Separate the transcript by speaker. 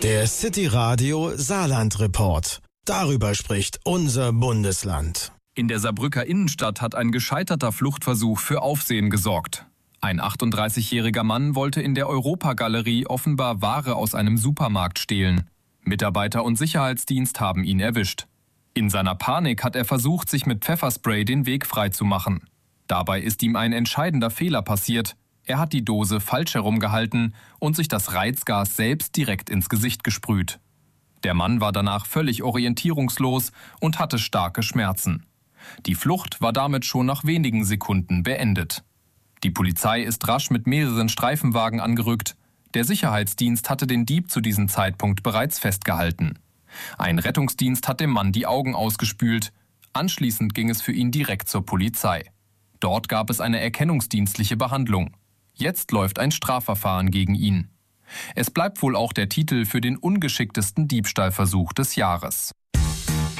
Speaker 1: Der City Radio Saarland Report. Darüber spricht unser Bundesland.
Speaker 2: In der Saarbrücker Innenstadt hat ein gescheiterter Fluchtversuch für Aufsehen gesorgt. Ein 38-jähriger Mann wollte in der Europagalerie offenbar Ware aus einem Supermarkt stehlen. Mitarbeiter und Sicherheitsdienst haben ihn erwischt. In seiner Panik hat er versucht, sich mit Pfefferspray den Weg freizumachen. Dabei ist ihm ein entscheidender Fehler passiert. Er hat die Dose falsch herumgehalten und sich das Reizgas selbst direkt ins Gesicht gesprüht. Der Mann war danach völlig orientierungslos und hatte starke Schmerzen. Die Flucht war damit schon nach wenigen Sekunden beendet. Die Polizei ist rasch mit mehreren Streifenwagen angerückt. Der Sicherheitsdienst hatte den Dieb zu diesem Zeitpunkt bereits festgehalten. Ein Rettungsdienst hat dem Mann die Augen ausgespült. Anschließend ging es für ihn direkt zur Polizei. Dort gab es eine erkennungsdienstliche Behandlung. Jetzt läuft ein Strafverfahren gegen ihn. Es bleibt wohl auch der Titel für den ungeschicktesten Diebstahlversuch des Jahres.